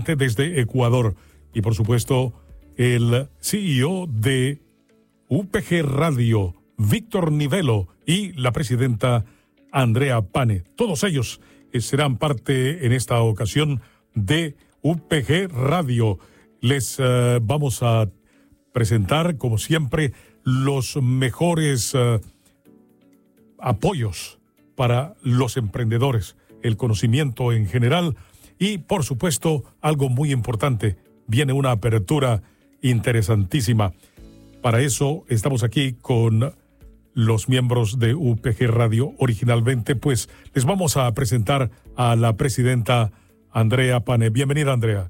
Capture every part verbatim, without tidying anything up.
originalmente desde Ecuador. Y por supuesto, el C E O de U P G Radio, Víctor Nivelo, y la presidenta Andrea Pane. Todos ellos eh, serán parte en esta ocasión de U P G Radio. Les uh, vamos a presentar, como siempre, los mejores uh, apoyos para los emprendedores, el conocimiento en general y, por supuesto, algo muy importante, viene una apertura interesantísima. Para eso estamos aquí con los miembros de U P G Radio. Originalmente, pues, les vamos a presentar a la presidenta Andrea Pane. Bienvenida, Andrea.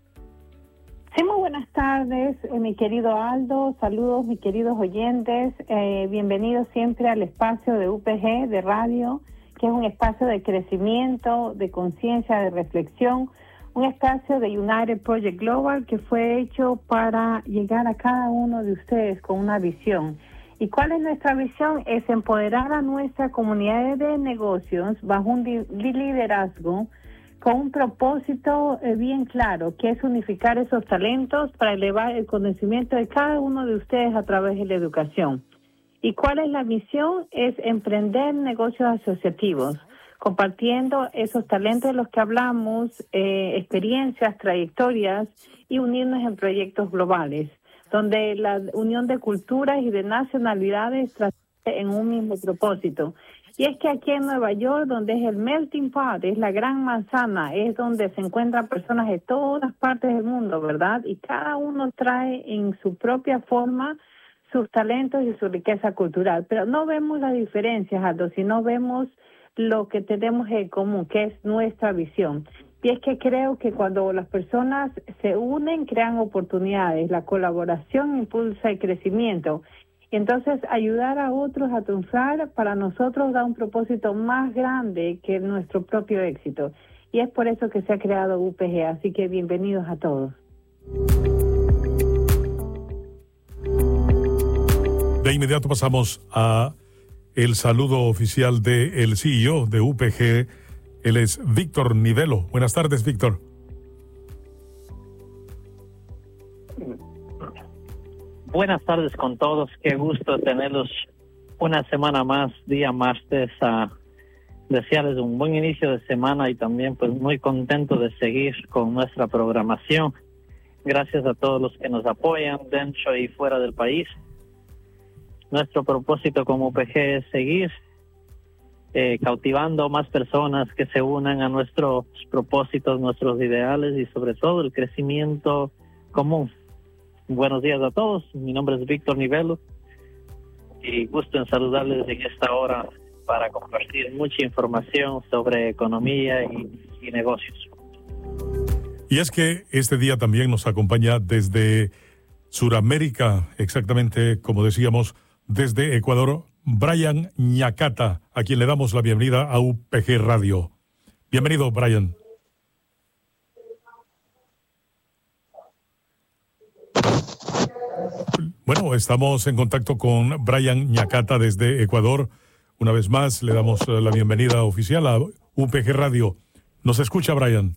Sí, muy buenas tardes, eh, mi querido Aldo. Saludos, mis queridos oyentes. Eh, bienvenidos siempre al espacio de U P G, de radio, que es un espacio de crecimiento, de conciencia, de reflexión, un espacio de United Project Global que fue hecho para llegar a cada uno de ustedes con una visión. ¿Y cuál es nuestra visión? Es empoderar a nuestra comunidad de negocios bajo un liderazgo con un propósito eh, bien claro, que es unificar esos talentos para elevar el conocimiento de cada uno de ustedes a través de la educación. ¿Y cuál es la misión? Es emprender negocios asociativos, compartiendo esos talentos de los que hablamos, eh, experiencias, trayectorias, y unirnos en proyectos globales, donde la unión de culturas y de nacionalidades trasciende en un mismo propósito. Y es que aquí en Nueva York, donde es el melting pot, es la gran manzana, es donde se encuentran personas de todas partes del mundo, ¿verdad? Y cada uno trae en su propia forma sus talentos y su riqueza cultural. Pero no vemos las diferencias, Aldo, sino vemos lo que tenemos en común, que es nuestra visión. Y es que creo que cuando las personas se unen, crean oportunidades. La colaboración impulsa el crecimiento. Entonces, ayudar a otros a triunfar para nosotros da un propósito más grande que nuestro propio éxito. Y es por eso que se ha creado U P G. Así que bienvenidos a todos. De inmediato pasamos a el saludo oficial del C E O de U P G. Él es Víctor Nivelo. Buenas tardes, Víctor. Buenas tardes con todos, qué gusto tenerlos una semana más, día martes, a desearles un buen inicio de semana y también pues muy contento de seguir con nuestra programación. Gracias a todos los que nos apoyan dentro y fuera del país. Nuestro propósito como U P G es seguir eh, cautivando más personas que se unan a nuestros propósitos, nuestros ideales y sobre todo el crecimiento común. Buenos días a todos, mi nombre es Víctor Nivelo y gusto en saludarles en esta hora para compartir mucha información sobre economía y, y negocios. Y es que este día también nos acompaña desde Suramérica, exactamente como decíamos, desde Ecuador, Brian Ñacata, a quien le damos la bienvenida a U P G Radio. Bienvenido, Brian. Bueno, estamos en contacto con Brian Ñacata desde Ecuador. Una vez más, le damos la bienvenida oficial a U P G Radio. ¿Nos escucha, Brian?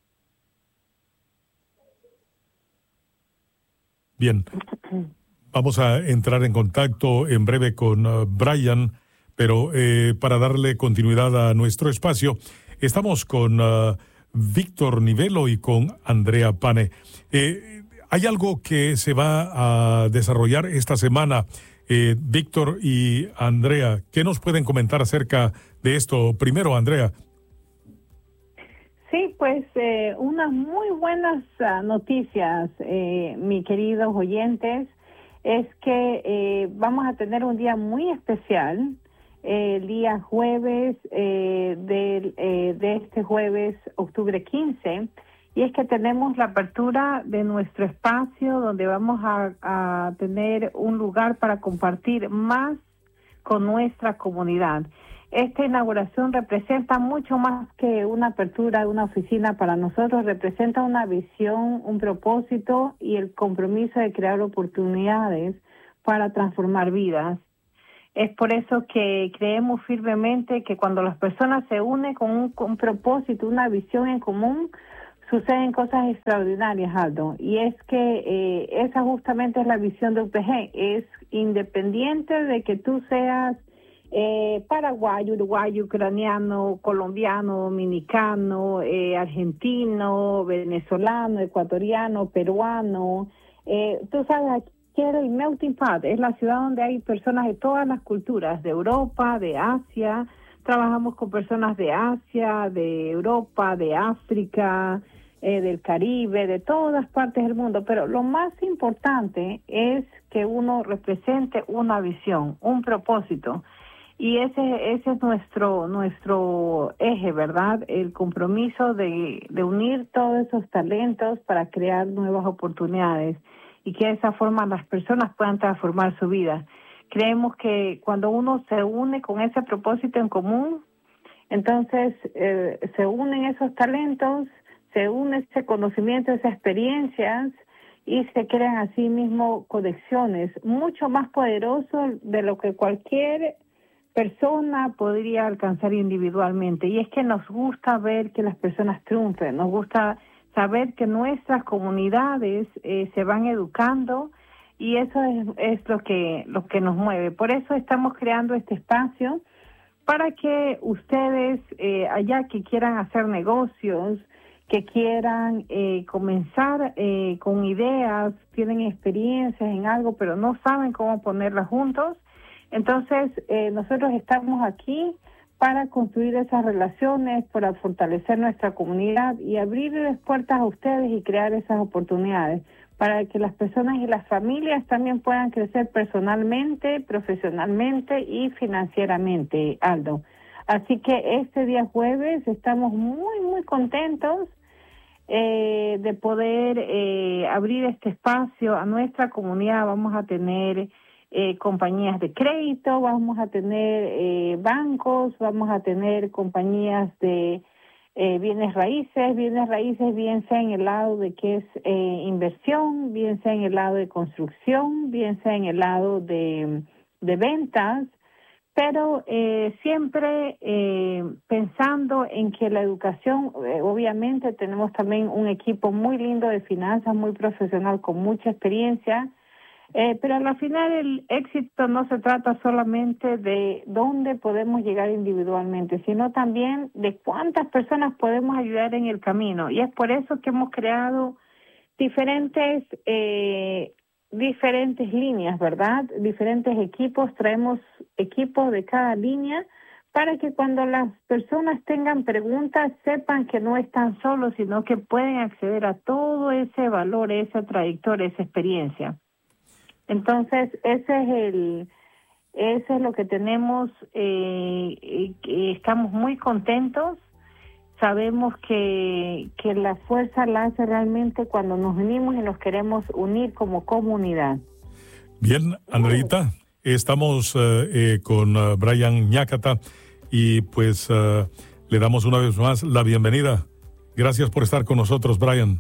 Bien. Vamos a entrar en contacto en breve con uh, Brian, pero eh, para darle continuidad a nuestro espacio, estamos con uh, Víctor Nivelo y con Andrea Pane. Eh, Hay algo que se va a desarrollar esta semana. Eh, Víctor y Andrea, ¿qué nos pueden comentar acerca de esto? Primero, Andrea. Sí, pues eh, unas muy buenas uh, noticias, eh, mis queridos oyentes, es que eh, vamos a tener un día muy especial, eh, el día jueves, eh, de, eh, de este jueves, octubre quince, y es que tenemos la apertura de nuestro espacio donde vamos a, a tener un lugar para compartir más con nuestra comunidad. Esta inauguración representa mucho más que una apertura de una oficina para nosotros, representa una visión, un propósito y el compromiso de crear oportunidades para transformar vidas. Es por eso que creemos firmemente que cuando las personas se unen con un, con un propósito, una visión en común, suceden cosas extraordinarias, Aldo, y es que eh, esa justamente es la visión de U P G, es independiente de que tú seas eh, paraguayo, uruguayo, ucraniano, colombiano, dominicano, eh, argentino, venezolano, ecuatoriano, peruano, eh, tú sabes, aquí era el melting pot, es la ciudad donde hay personas de todas las culturas, de Europa, de Asia. Trabajamos con personas de Asia, de Europa, de África, eh, del Caribe, de todas partes del mundo, pero lo más importante es que uno represente una visión, un propósito, y ese ese es nuestro nuestro eje, ¿verdad? El compromiso de, de unir todos esos talentos para crear nuevas oportunidades y que de esa forma las personas puedan transformar su vida. Creemos que cuando uno se une con ese propósito en común, entonces eh, se unen esos talentos, se une ese conocimiento, esas experiencias y se crean así mismo conexiones mucho más poderosas de lo que cualquier persona podría alcanzar individualmente. Y es que nos gusta ver que las personas triunfen, nos gusta saber que nuestras comunidades eh, se van educando, y eso es, es lo que lo que nos mueve. Por eso estamos creando este espacio para que ustedes eh, allá que quieran hacer negocios, que quieran eh, comenzar eh, con ideas, tienen experiencias en algo pero no saben cómo ponerlas juntos, entonces eh, nosotros estamos aquí para construir esas relaciones, para fortalecer nuestra comunidad y abrirles puertas a ustedes y crear esas oportunidades para que las personas y las familias también puedan crecer personalmente, profesionalmente y financieramente, Aldo. Así que este día jueves estamos muy, muy contentos eh, de poder eh, abrir este espacio a nuestra comunidad. Vamos a tener eh, compañías de crédito, vamos a tener eh, bancos, vamos a tener compañías de Eh, bienes raíces, bienes raíces bien sea en el lado de que es eh, inversión, bien sea en el lado de construcción, bien sea en el lado de, de ventas, pero eh, siempre eh, pensando en que la educación, eh, obviamente tenemos también un equipo muy lindo de finanzas, muy profesional, con mucha experiencia, Eh, pero al final el éxito no se trata solamente de dónde podemos llegar individualmente, sino también de cuántas personas podemos ayudar en el camino. Y es por eso que hemos creado diferentes eh, diferentes líneas, ¿verdad? Diferentes equipos, traemos equipos de cada línea para que cuando las personas tengan preguntas sepan que no están solos, sino que pueden acceder a todo ese valor, esa trayectoria, esa experiencia. Entonces, ese es el, ese es lo que tenemos, eh, y estamos muy contentos. Sabemos que, que la fuerza la hace realmente cuando nos unimos y nos queremos unir como comunidad. Bien, Andreita, estamos uh, eh, con uh, Brian Ñácata y pues uh, le damos una vez más la bienvenida. Gracias por estar con nosotros, Brian.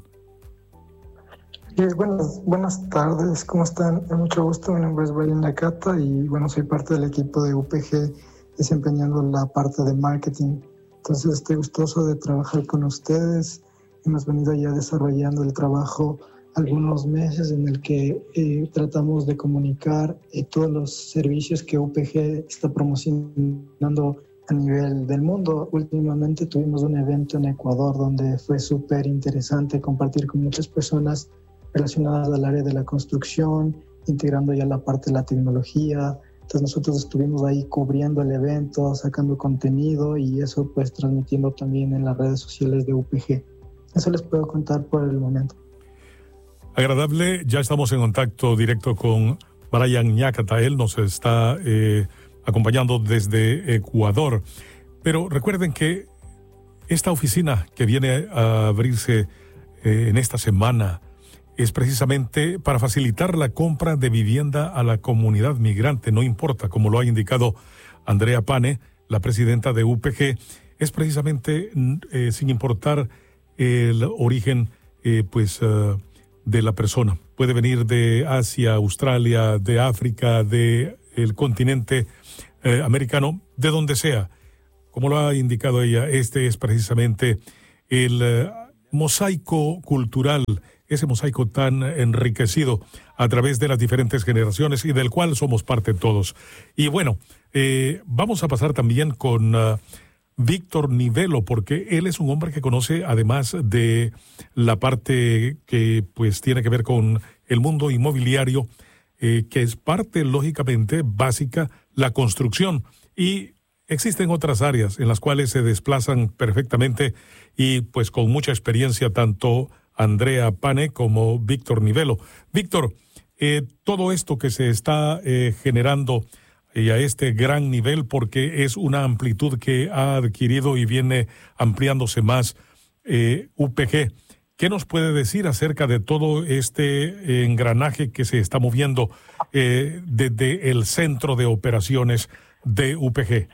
Eh, buenas, buenas tardes, ¿cómo están? Eh, mucho gusto, mi nombre es Brian Ñácata y bueno, soy parte del equipo de U P G desempeñando la parte de marketing. Entonces estoy gustoso de trabajar con ustedes. Hemos venido ya desarrollando el trabajo algunos meses en el que eh, tratamos de comunicar eh, todos los servicios que U P G está promocionando a nivel del mundo. Últimamente tuvimos un evento en Ecuador donde fue súper interesante compartir con muchas personas relacionadas al área de la construcción, integrando ya la parte de la tecnología. Entonces nosotros estuvimos ahí cubriendo el evento, sacando contenido y eso pues transmitiendo también en las redes sociales de U P G. Eso les puedo contar por el momento. Agradable, ya estamos en contacto directo con Brian Ñácata. Él nos está eh, acompañando desde Ecuador. Pero recuerden que esta oficina que viene a abrirse eh, en esta semana es precisamente para facilitar la compra de vivienda a la comunidad migrante, no importa, como lo ha indicado Andrea Pane, la presidenta de U P G, es precisamente eh, sin importar el origen eh, pues uh, de la persona. Puede venir de Asia, Australia, de África, de el continente eh, americano, de donde sea. Como lo ha indicado ella, este es precisamente el uh, mosaico cultural, ese mosaico tan enriquecido a través de las diferentes generaciones y del cual somos parte todos. Y bueno, eh, vamos a pasar también con uh, Víctor Nivelo, porque él es un hombre que conoce, además de la parte que pues tiene que ver con el mundo inmobiliario, eh, que es parte, lógicamente, básica, la construcción. Y existen otras áreas en las cuales se desplazan perfectamente y pues con mucha experiencia tanto Andrea Pane como Víctor Nivelo. Víctor, eh, todo esto que se está eh, generando y a este gran nivel, porque es una amplitud que ha adquirido y viene ampliándose más eh, U P G. ¿Qué nos puede decir acerca de todo este engranaje que se está moviendo eh, desde el centro de operaciones de U P G?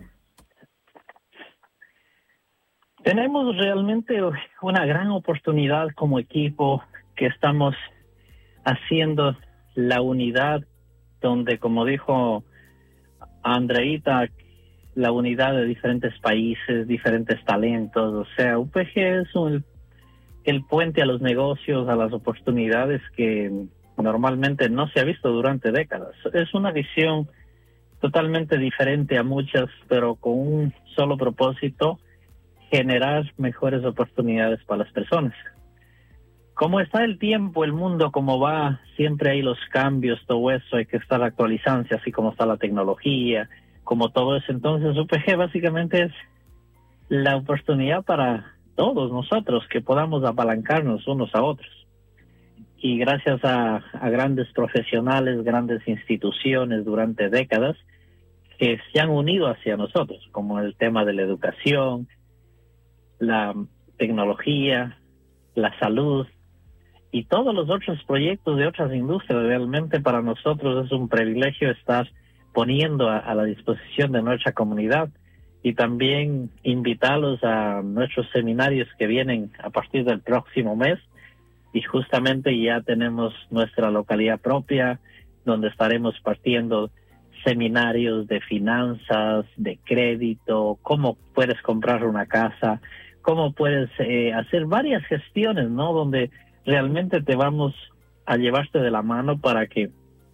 Tenemos realmente una gran oportunidad como equipo que estamos haciendo la unidad donde, como dijo Andreita, la unidad de diferentes países, diferentes talentos. O sea, U P G es un, el puente a los negocios, a las oportunidades que normalmente no se ha visto durante décadas. Es una visión totalmente diferente a muchas, pero con un solo propósito: generar mejores oportunidades para las personas. Como está el tiempo, el mundo, como va, siempre hay los cambios, todo eso, hay que estar actualizándose, así como está la tecnología, como todo eso. Entonces, U P G básicamente es la oportunidad para todos nosotros que podamos apalancarnos unos a otros. Y gracias a, a grandes profesionales, grandes instituciones durante décadas que se han unido hacia nosotros, como el tema de la educación, la tecnología, la salud y todos los otros proyectos de otras industrias. Realmente para nosotros es un privilegio estar poniendo a, a la disposición de nuestra comunidad y también invitarlos a nuestros seminarios que vienen a partir del próximo mes. Y justamente ya tenemos nuestra localidad propia, donde estaremos partiendo seminarios de finanzas, de crédito, cómo puedes comprar una casa, cómo puedes eh, hacer varias gestiones, ¿no? Donde realmente te vamos a llevarte de la mano para que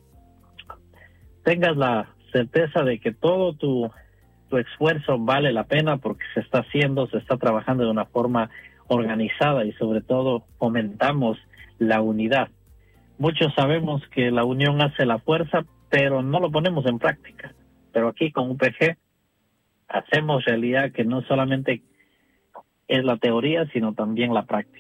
tengas la certeza de que todo tu, tu esfuerzo vale la pena, porque se está haciendo, se está trabajando de una forma organizada y sobre todo fomentamos la unidad. Muchos sabemos que la unión hace la fuerza, pero no lo ponemos en práctica. Pero aquí con U P G hacemos realidad que no solamente es la teoría, sino también la práctica.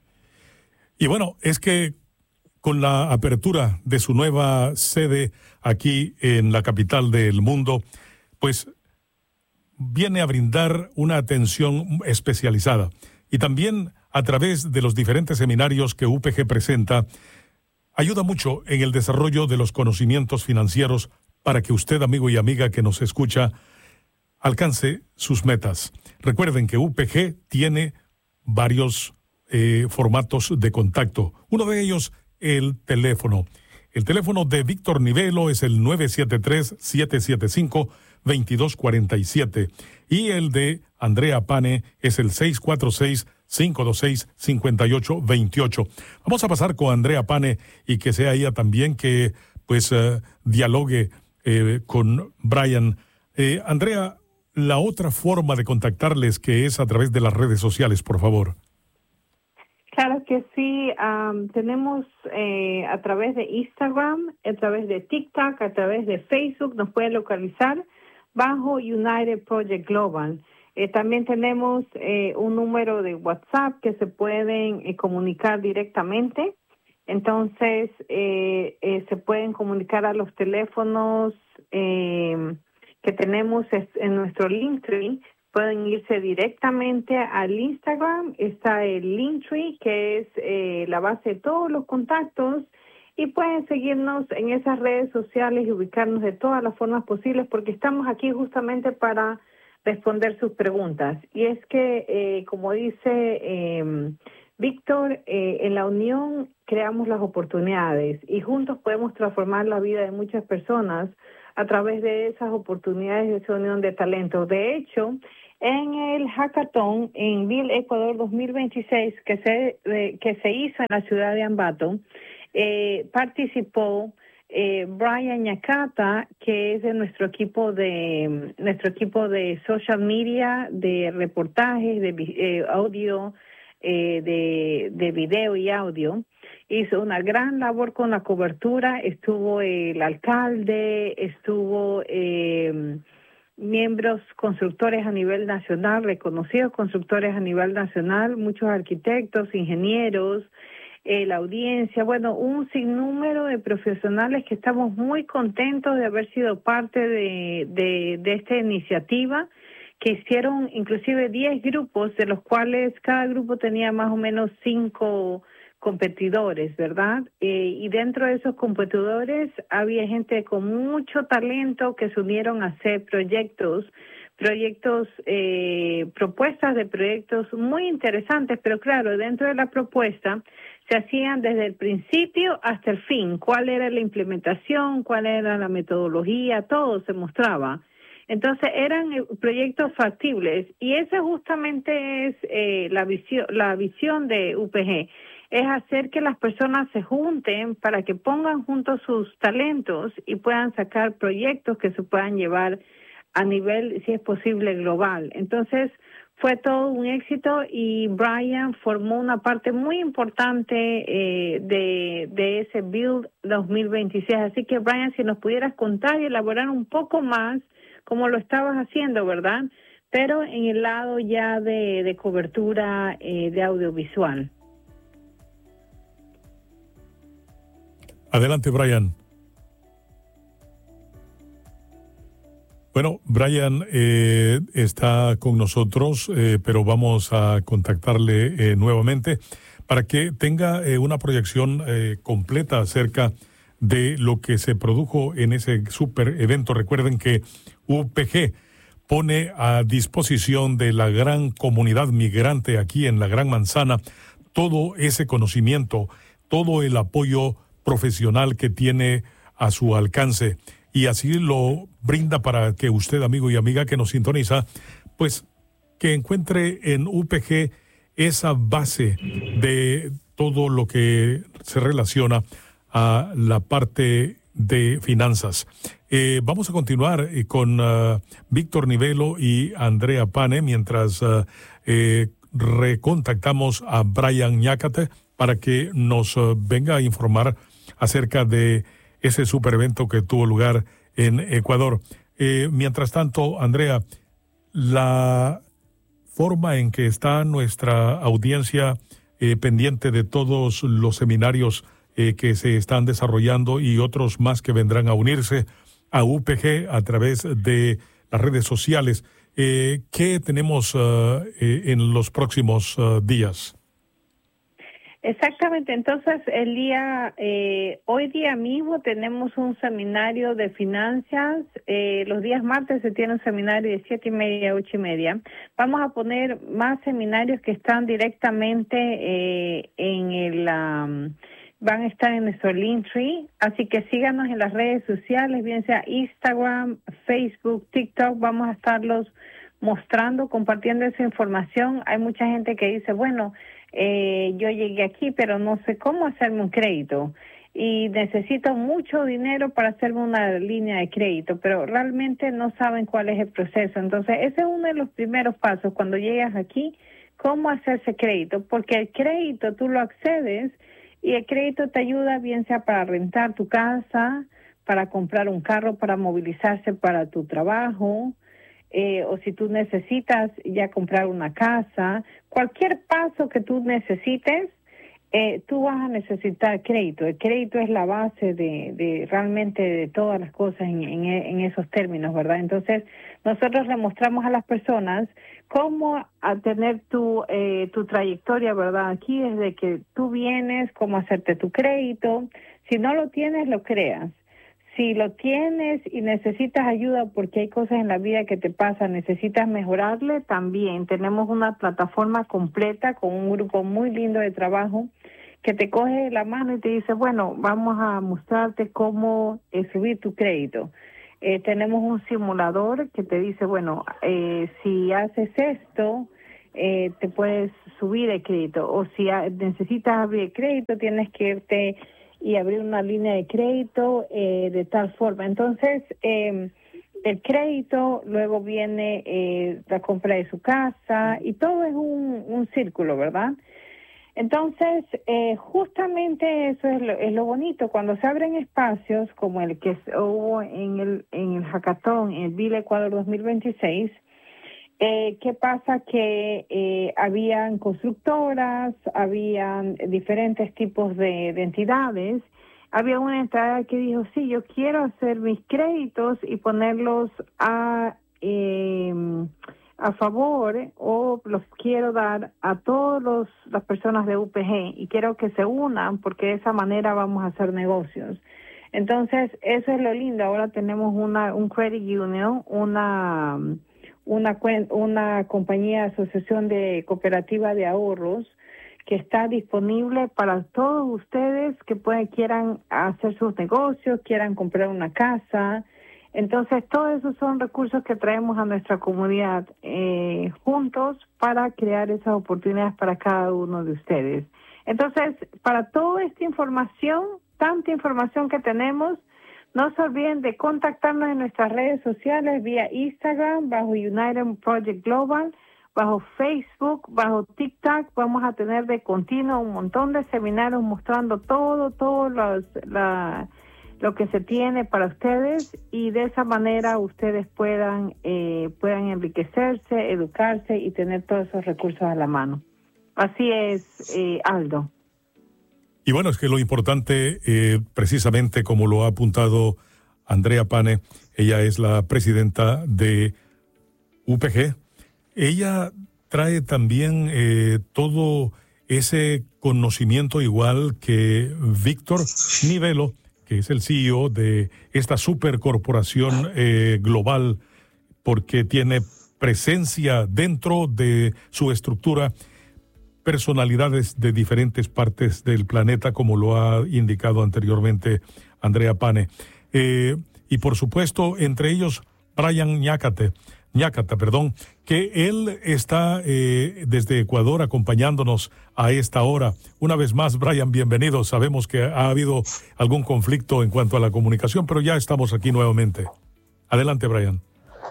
Y bueno, es que con la apertura de su nueva sede aquí en la capital del mundo, pues viene a brindar una atención especializada. Y también a través de los diferentes seminarios que U P G presenta, ayuda mucho en el desarrollo de los conocimientos financieros para que usted, amigo y amiga que nos escucha, alcance sus metas. Recuerden que U P G tiene varios eh, formatos de contacto. Uno de ellos, el teléfono. El teléfono de Víctor Nivelo es el nueve siete tres, siete siete cinco, dos dos cuatro siete y el de Andrea Pane es el seis cuatro seis, cinco dos seis, cinco ocho dos ocho. Vamos a pasar con Andrea Pane y que sea ella también que pues uh, dialogue eh, con Brian. Eh, Andrea, la otra forma de contactarles, que es a través de las redes sociales, por favor. Claro que sí, um, tenemos eh, a través de Instagram, a través de TikTok, a través de Facebook, nos pueden localizar bajo United Project Global. Eh, también tenemos eh, un número de WhatsApp que se pueden eh, comunicar directamente. Entonces, eh, eh, se pueden comunicar a los teléfonos eh, que tenemos en nuestro Linktree. Pueden irse directamente al Instagram. Está el Linktree, que es eh, la base de todos los contactos. Y pueden seguirnos en esas redes sociales y ubicarnos de todas las formas posibles, porque estamos aquí justamente para responder sus preguntas. Y es que, eh, como dice eh, Víctor, eh, en la unión creamos las oportunidades y juntos podemos transformar la vida de muchas personas a través de esas oportunidades, de esa unión de talentos. De hecho, En el hackathon en Build Ecuador dos mil veintiséis que se eh, que se hizo en la ciudad de Ambato, eh, participó eh, Brian Nyakata, que es de nuestro equipo de nuestro equipo de social media, de reportajes, de eh, audio, eh, de, de video y audio. Hizo una gran labor con la cobertura. Estuvo el alcalde, estuvo eh, miembros constructores a nivel nacional, reconocidos constructores a nivel nacional, muchos arquitectos, ingenieros, eh, la audiencia, bueno, un sinnúmero de profesionales que estamos muy contentos de haber sido parte de, de, de esta iniciativa, que hicieron inclusive diez grupos, de los cuales cada grupo tenía más o menos cinco competidores, ¿verdad? Eh, y dentro de esos competidores había gente con mucho talento que se unieron a hacer proyectos, proyectos, eh, propuestas de proyectos muy interesantes, pero claro, dentro de la propuesta se hacían desde el principio hasta el fin, cuál era la implementación, cuál era la metodología, todo se mostraba. Entonces eran proyectos factibles y esa justamente es eh, la visión, la visión de U P G. Es hacer que las personas se junten para que pongan juntos sus talentos y puedan sacar proyectos que se puedan llevar a nivel, si es posible, global. Entonces, fue todo un éxito y Brian formó una parte muy importante eh, de, de ese Build dos mil veintiséis. Así que, Brian, si nos pudieras contar y elaborar un poco más como lo estabas haciendo, ¿verdad? Pero en el lado ya de, de cobertura eh, de audiovisual. Adelante, Brian. Bueno, Brian eh, está con nosotros, eh, pero vamos a contactarle eh, nuevamente para que tenga eh, una proyección eh, completa acerca de lo que se produjo en ese super evento. Recuerden que U P G pone a disposición de la gran comunidad migrante aquí en la Gran Manzana todo ese conocimiento, todo el apoyo profesional que tiene a su alcance, y así lo brinda para que usted, amigo y amiga que nos sintoniza, pues que encuentre en U P G esa base de todo lo que se relaciona a la parte de finanzas. Eh, vamos a continuar con uh, Víctor Nivelo y Andrea Pane mientras uh, eh, recontactamos a Brian Nyakata para que nos uh, venga a informar acerca de ese super evento que tuvo lugar en Ecuador. Eh, mientras tanto, Andrea, la forma en que está nuestra audiencia eh, pendiente de todos los seminarios eh, que se están desarrollando y otros más que vendrán a unirse a U P G a través de las redes sociales, eh, ¿qué tenemos uh, eh, en los próximos uh, días? Exactamente, entonces el día, eh, hoy día mismo tenemos un seminario de finanzas, eh, los días martes se tiene un seminario de siete y media a ocho y media. Vamos a poner más seminarios que están directamente eh, en el, um, van a estar en nuestro Linktree, así que síganos en las redes sociales, bien sea Instagram, Facebook, TikTok, vamos a estarlos mostrando, compartiendo esa información. Hay mucha gente que dice, bueno, Eh, yo llegué aquí, pero no sé cómo hacerme un crédito y necesito mucho dinero para hacerme una línea de crédito, pero realmente no saben cuál es el proceso. Entonces, ese es uno de los primeros pasos cuando llegas aquí, cómo hacerse crédito, porque el crédito tú lo accedes y el crédito te ayuda bien sea para rentar tu casa, para comprar un carro, para movilizarse para tu trabajo, Eh, o si tú necesitas ya comprar una casa, cualquier paso que tú necesites, eh, tú vas a necesitar crédito. El crédito es la base de, de realmente de todas las cosas en, en, en esos términos, ¿verdad? Entonces, nosotros le mostramos a las personas cómo a tener tu, eh, tu trayectoria, ¿verdad? Aquí desde que tú vienes, cómo hacerte tu crédito. Si no lo tienes, lo creas. Si lo tienes y necesitas ayuda porque hay cosas en la vida que te pasan, necesitas mejorarle, también tenemos una plataforma completa con un grupo muy lindo de trabajo que te coge la mano y te dice, bueno, vamos a mostrarte cómo eh, subir tu crédito. Eh, tenemos un simulador que te dice, bueno, eh, si haces esto, eh, te puedes subir el crédito, o si a, necesitas abrir el crédito, tienes que irte y abrir una línea de crédito eh, de tal forma. Entonces, eh, el crédito, luego viene eh, la compra de su casa, y todo es un, un círculo, ¿verdad? Entonces, eh, justamente eso es lo, es lo bonito. Cuando se abren espacios como el que hubo en el en el hackathon, en el Villa Ecuador dos mil veintiséis, eh, ¿qué pasa? Que eh, habían constructoras, habían diferentes tipos de, de entidades. Había una entidad que dijo, sí, yo quiero hacer mis créditos y ponerlos a... Eh, a favor, eh, o los quiero dar a todas las personas de U P G, y quiero que se unan porque de esa manera vamos a hacer negocios. Entonces, eso es lo lindo. Ahora tenemos una un credit union, una una una compañía, asociación de cooperativa de ahorros, que está disponible para todos ustedes que pueden, quieran hacer sus negocios, quieran comprar una casa. Entonces, todos esos son recursos que traemos a nuestra comunidad eh, juntos para crear esas oportunidades para cada uno de ustedes. Entonces, para toda esta información, tanta información que tenemos, no se olviden de contactarnos en nuestras redes sociales vía Instagram, bajo United Project Global, bajo Facebook, bajo TikTok. Vamos a tener de continuo un montón de seminarios mostrando todo, todo los, la... lo que se tiene para ustedes, y de esa manera ustedes puedan eh, puedan enriquecerse, educarse y tener todos esos recursos a la mano. Así es, eh, Aldo. Y bueno, es que lo importante, eh, precisamente como lo ha apuntado Andrea Pane, ella es la presidenta de U P G, ella trae también eh, todo ese conocimiento, igual que Víctor Nivelo, que es el C E O de esta supercorporación eh, global, porque tiene presencia dentro de su estructura personalidades de diferentes partes del planeta, como lo ha indicado anteriormente Andrea Pane. Eh, y por supuesto, entre ellos, Brian Ñacate, Ñacata, perdón, que él está eh, desde Ecuador acompañándonos a esta hora. Una vez más, Brian, bienvenido. Sabemos que ha habido algún conflicto en cuanto a la comunicación, pero ya estamos aquí nuevamente. Adelante, Brian.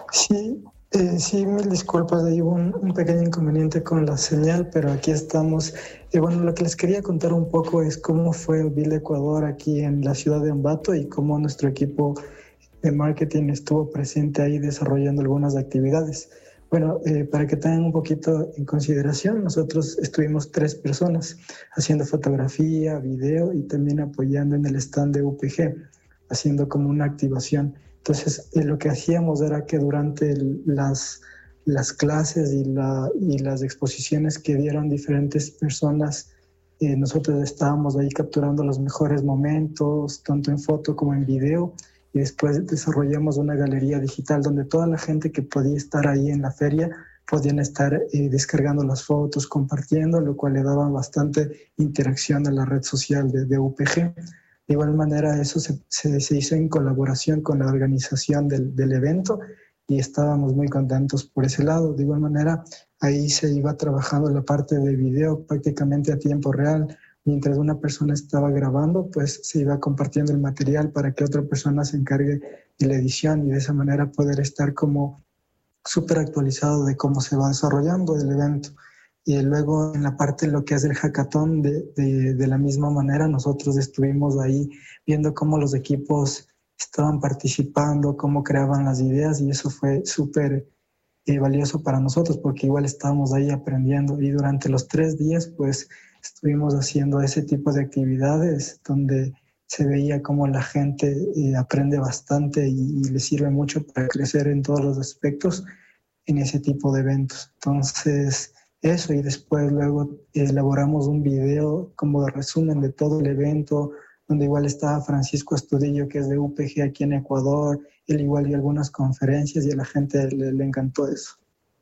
Sí, eh, sí, mil disculpas. Hay un, un pequeño inconveniente con la señal, pero aquí estamos. Y bueno, lo que les quería contar un poco es cómo fue el Villa Ecuador aquí en la ciudad de Ambato, y cómo nuestro equipo de marketing estuvo presente ahí desarrollando algunas actividades. Bueno, eh, para que tengan un poquito en consideración, nosotros estuvimos tres personas haciendo fotografía, video, y también apoyando en el stand de U P G, haciendo como una activación. Entonces, eh, lo que hacíamos era que durante el, las, las clases y, la, y las exposiciones que dieron diferentes personas, eh, nosotros estábamos ahí capturando los mejores momentos, tanto en foto como en video, y después desarrollamos una galería digital donde toda la gente que podía estar ahí en la feria podían estar eh, descargando las fotos, compartiendo, lo cual le daba bastante interacción a la red social de, de U P G. De igual manera, eso se, se, se hizo en colaboración con la organización del, del evento, y estábamos muy contentos por ese lado. De igual manera, ahí se iba trabajando la parte de video prácticamente a tiempo real. Mientras una persona estaba grabando, pues se iba compartiendo el material para que otra persona se encargue de la edición, y de esa manera poder estar como súper actualizado de cómo se va desarrollando el evento. Y luego en la parte de lo que es el hackathon, de, de, de la misma manera, nosotros estuvimos ahí viendo cómo los equipos estaban participando, cómo creaban las ideas, y eso fue súper eh, valioso para nosotros, porque igual estábamos ahí aprendiendo. Y durante los tres días, pues, estuvimos haciendo ese tipo de actividades donde se veía cómo la gente eh, aprende bastante y, y le sirve mucho para crecer en todos los aspectos en ese tipo de eventos. Entonces, eso, y después luego elaboramos un video como de resumen de todo el evento, donde igual estaba Francisco Astudillo, que es de U P G aquí en Ecuador. Él igual dio algunas conferencias y a la gente le, le encantó eso.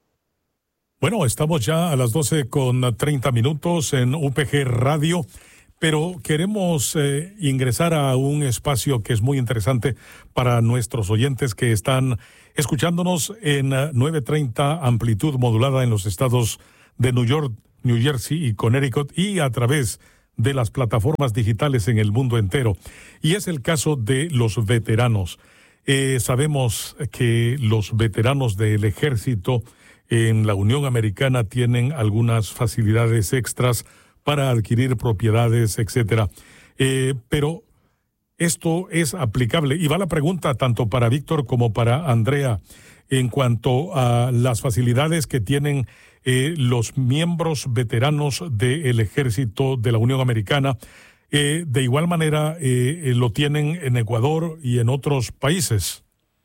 Bueno, estamos ya a las doce con treinta minutos en U P G Radio. pero queremos eh, ingresar a un espacio que es muy interesante para nuestros oyentes que están escuchándonos en uh, nueve treinta amplitud modulada en los estados de New York, New Jersey y Connecticut y a través de las plataformas digitales en el mundo entero. Y es el caso de los veteranos. Eh, sabemos que los veteranos del ejército en la Unión Americana tienen algunas facilidades extras para adquirir propiedades, etcétera. Eh, pero esto es aplicable. Y va la pregunta tanto para Víctor como para Andrea en cuanto a las facilidades que tienen eh, los miembros veteranos del ejército de la Unión Americana. Eh, de igual manera eh, lo tienen en Ecuador y en otros países.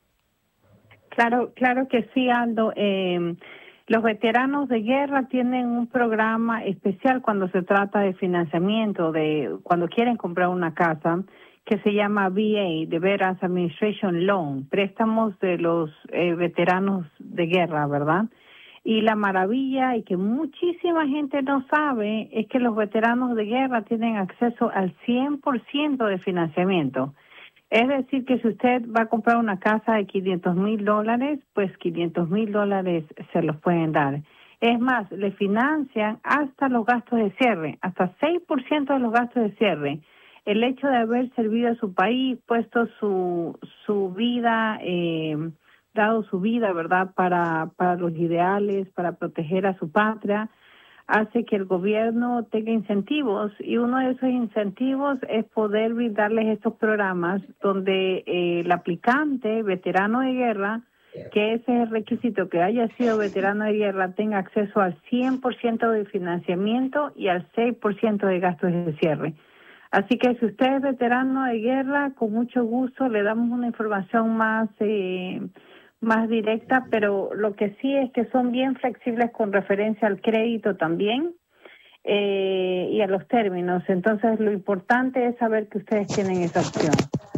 Claro, claro que sí, Aldo. Eh, los veteranos de guerra tienen un programa especial cuando se trata de financiamiento, de cuando quieren comprar una casa, que se llama V A, de Veterans Administration Loan, préstamos de los eh, veteranos de guerra, ¿verdad? Y la maravilla, y que muchísima gente no sabe, es que los veteranos de guerra tienen acceso al cien por ciento de financiamiento. Es decir, que si usted va a comprar una casa de quinientos mil dólares, pues quinientos mil dólares se los pueden dar. Es más, le financian hasta los gastos de cierre, hasta seis por ciento de los gastos de cierre. El hecho de haber servido a su país, puesto su su vida, eh, dado su vida, ¿verdad?, para, para los ideales, para proteger a su patria, hace que el gobierno tenga incentivos, y uno de esos incentivos es poder brindarles estos programas donde eh, el aplicante, veterano de guerra, que ese es el requisito, que haya sido veterano de guerra, tenga acceso al cien por ciento de financiamiento y al seis por ciento de gastos de cierre. Así que si usted es veterano de guerra, con mucho gusto le damos una información más eh, más directa, pero lo que sí es que son bien flexibles con referencia al crédito también eh, y a los términos. Entonces lo importante es saber que ustedes tienen esa opción.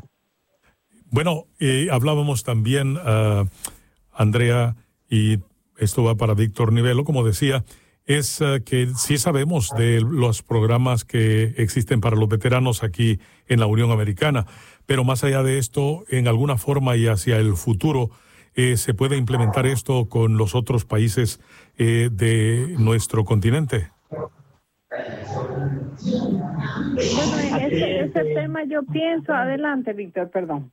Bueno, eh, hablábamos también, uh, Andrea, y esto va para Víctor Nivelo, como decía, es uh, que sí sabemos de los programas que existen para los veteranos aquí en la Unión Americana, pero más allá de esto, en alguna forma y hacia el futuro, eh, ¿se puede implementar esto con los otros países eh, de nuestro continente? Bueno, ese, ese tema yo pienso, adelante Víctor, perdón.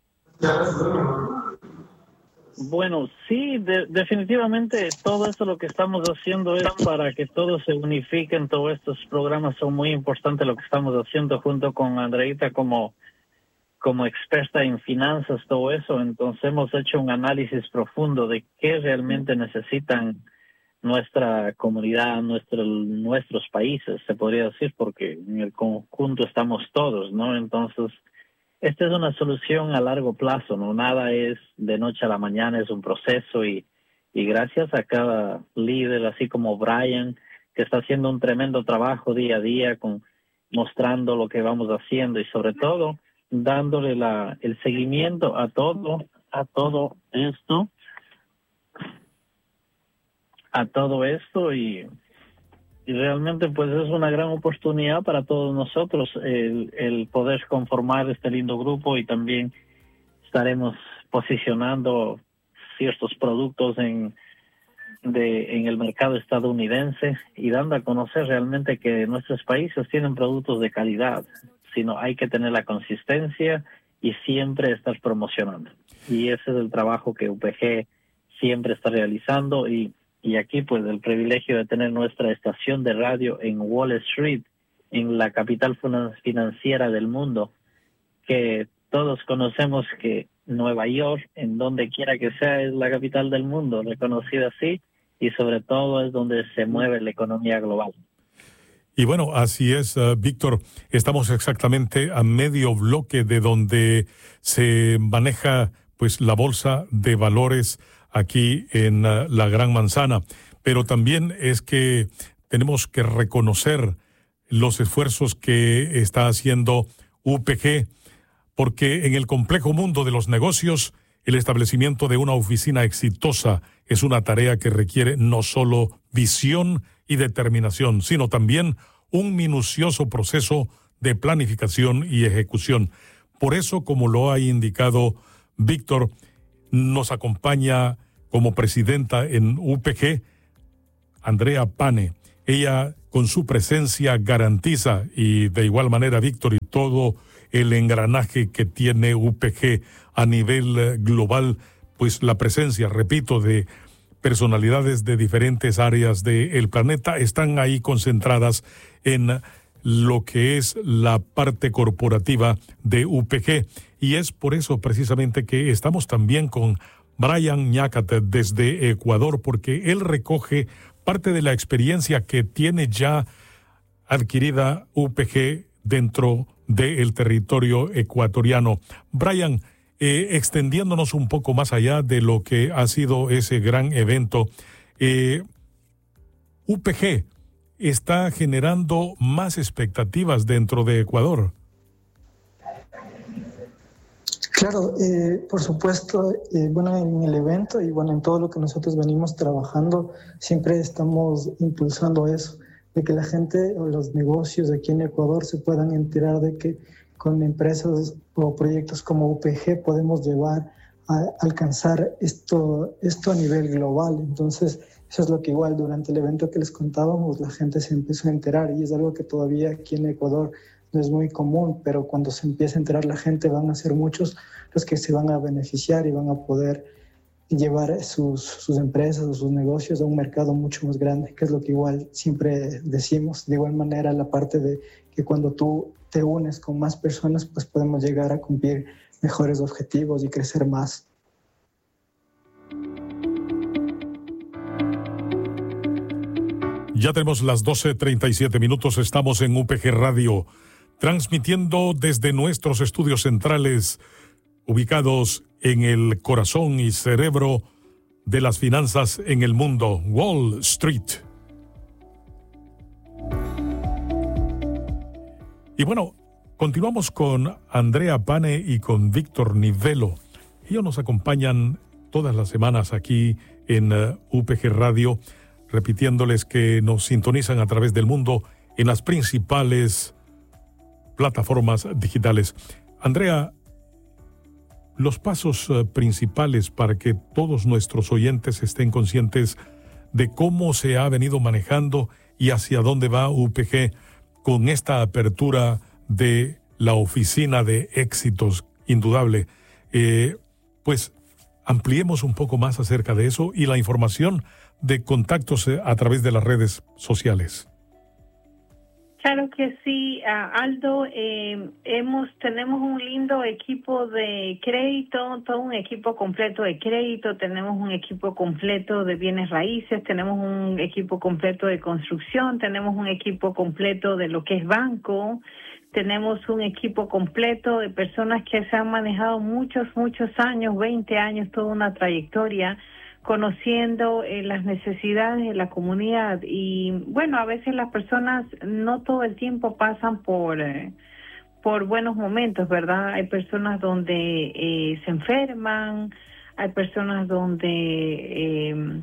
Bueno, sí, de, definitivamente todo esto lo que estamos haciendo es para que todos se unifiquen. Todos estos programas son muy importantes, lo que estamos haciendo junto con Andreita como, como experta en finanzas, todo eso. Entonces hemos hecho un análisis profundo de qué realmente necesitan nuestra comunidad, nuestro, nuestros países, se podría decir, porque en el conjunto estamos todos, ¿no? Entonces, esta es una solución a largo plazo, ¿no? Nada es de noche a la mañana, es un proceso y, y gracias a cada líder, así como Brian, que está haciendo un tremendo trabajo día a día, con mostrando lo que vamos haciendo y sobre todo dándole la el seguimiento a todo, a todo esto, a todo esto y... Y realmente pues es una gran oportunidad para todos nosotros el, el poder conformar este lindo grupo, y también estaremos posicionando ciertos productos en, de, en el mercado estadounidense y dando a conocer realmente que nuestros países tienen productos de calidad, sino hay que tener la consistencia y siempre estar promocionando. Y ese es el trabajo que U P G siempre está realizando, y Y aquí, pues, el privilegio de tener nuestra estación de radio en Wall Street, en la capital financiera del mundo, que todos conocemos que Nueva York, en donde quiera que sea, es la capital del mundo, reconocida así, y sobre todo es donde se mueve la economía global. Y bueno, así es, uh, Víctor. Estamos exactamente a medio bloque de donde se maneja, pues, la bolsa de valores aquí en uh, la Gran Manzana, pero también es que tenemos que reconocer los esfuerzos que está haciendo U P G, porque en el complejo mundo de los negocios, el establecimiento de una oficina exitosa es una tarea que requiere no solo visión y determinación, sino también un minucioso proceso de planificación y ejecución. Por eso, como lo ha indicado Víctor, nos acompaña como presidenta en U P G Andrea Pane. Ella, con su presencia, garantiza, y de igual manera Víctor, y todo el engranaje que tiene U P G a nivel global, pues la presencia, repito, de personalidades de diferentes áreas del planeta están ahí concentradas en lo que es la parte corporativa de U P G. Y es por eso precisamente que estamos también con Brian Ñácate desde Ecuador, porque él recoge parte de la experiencia que tiene ya adquirida U P G dentro del territorio ecuatoriano. Brian, eh, extendiéndonos un poco más allá de lo que ha sido ese gran evento, eh, U P G está generando más expectativas dentro de Ecuador. Claro, eh, por supuesto, eh, bueno, en el evento y bueno, en todo lo que nosotros venimos trabajando, siempre estamos impulsando eso, de que la gente o los negocios aquí en Ecuador se puedan enterar de que con empresas o proyectos como U P G podemos llevar a alcanzar esto, esto a nivel global. Entonces, eso es lo que igual durante el evento que les contábamos, la gente se empezó a enterar y es algo que todavía aquí en Ecuador no es muy común, pero cuando se empiece a enterar la gente van a ser muchos los que se van a beneficiar y van a poder llevar sus, sus empresas o sus negocios a un mercado mucho más grande, que es lo que igual siempre decimos. De igual manera, la parte de que cuando tú te unes con más personas, pues podemos llegar a cumplir mejores objetivos y crecer más. Ya tenemos las doce treinta y siete minutos, estamos en U P G Radio, transmitiendo desde nuestros estudios centrales, ubicados en el corazón y cerebro de las finanzas en el mundo, Wall Street. Y bueno, continuamos con Andrea Pane y con Víctor Nivelo. Ellos nos acompañan todas las semanas aquí en uh, U P G Radio, repitiéndoles que nos sintonizan a través del mundo en las principales plataformas digitales. Andrea, los pasos uh, principales para que todos nuestros oyentes estén conscientes de cómo se ha venido manejando y hacia dónde va U P G con esta apertura de la oficina de éxitos indudable. Eh, pues ampliemos un poco más acerca de eso y la información de contactos a través de las redes sociales. Claro que sí, uh, Aldo. Eh, hemos tenemos un lindo equipo de crédito, todo un equipo completo de crédito. Tenemos un equipo completo de bienes raíces, tenemos un equipo completo de construcción, tenemos un equipo completo de lo que es banco. Tenemos un equipo completo de personas que se han manejado muchos, muchos años, veinte años, toda una trayectoria, conociendo eh, las necesidades de la comunidad. Y bueno, a veces las personas no todo el tiempo pasan por, eh, por buenos momentos, ¿verdad? Hay personas donde eh, se enferman, hay personas donde eh,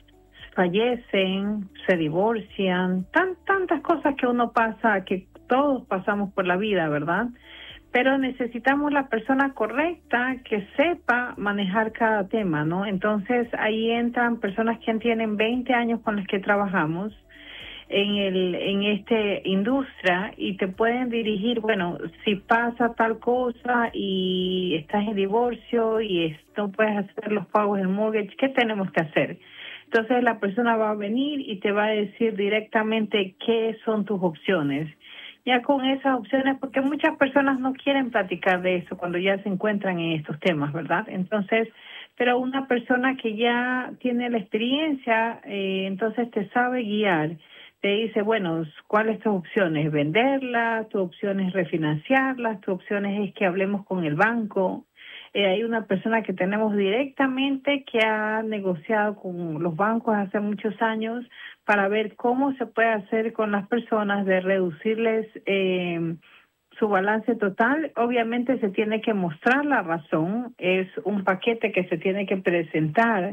fallecen, se divorcian, tan, tantas cosas que uno pasa, que todos pasamos por la vida, ¿verdad? Pero necesitamos la persona correcta que sepa manejar cada tema, ¿no? Entonces ahí entran personas que tienen veinte años con las que trabajamos en el en esta industria y te pueden dirigir, bueno, si pasa tal cosa y estás en divorcio y no puedes hacer los pagos del mortgage, ¿qué tenemos que hacer? Entonces la persona va a venir y te va a decir directamente qué son tus opciones. Ya con esas opciones, porque muchas personas no quieren platicar de eso cuando ya se encuentran en estos temas, ¿verdad? Entonces, pero una persona que ya tiene la experiencia, eh, entonces te sabe guiar, te dice, bueno, ¿cuáles son tus opciones? Venderla, tu opción es refinanciarlas, tu opción es que hablemos con el banco. Eh, hay una persona que tenemos directamente que ha negociado con los bancos hace muchos años para ver cómo se puede hacer con las personas de reducirles eh, su balance total. Obviamente se tiene que mostrar la razón, es un paquete que se tiene que presentar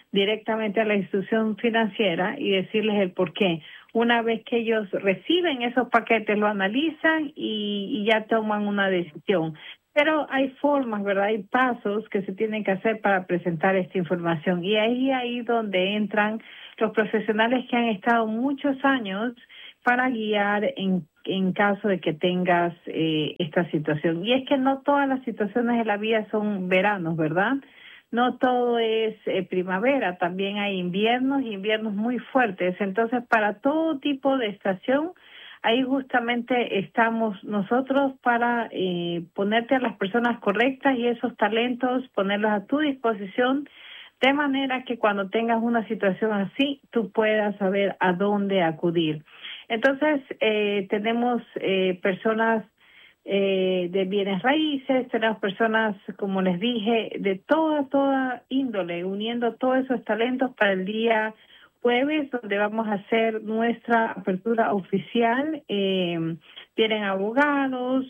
directamente a la institución financiera y decirles el por qué. Una vez que ellos reciben esos paquetes, lo analizan y, y ya toman una decisión. Pero hay formas, ¿verdad? Hay pasos que se tienen que hacer para presentar esta información. Y ahí ahí donde entran los profesionales que han estado muchos años para guiar en, en caso de que tengas eh, esta situación. Y es que no todas las situaciones de la vida son veranos, ¿verdad? No todo es eh, primavera, también hay inviernos y inviernos muy fuertes. Entonces, para todo tipo de estación, ahí justamente estamos nosotros para eh, ponerte a las personas correctas y esos talentos, ponerlos a tu disposición, de manera que cuando tengas una situación así, tú puedas saber a dónde acudir. Entonces, eh, tenemos eh, personas eh, de bienes raíces, tenemos personas, como les dije, de toda, toda índole, uniendo todos esos talentos para el día jueves, donde vamos a hacer nuestra apertura oficial. Eh, vienen abogados,